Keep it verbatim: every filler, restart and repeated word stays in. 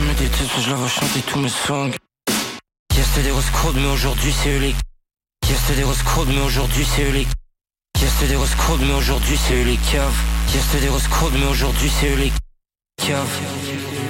me déteste, je la vois chanter tous mes songs. Hier c'était des roses crowd, mais aujourd'hui c'est eux les. Hier c'était des roses crowd, mais aujourd'hui c'est eux les. Hier c'était des roses crowd, mais aujourd'hui c'est eux les caves. Hier c'était des roses crowd, mais aujourd'hui c'est eux les caves.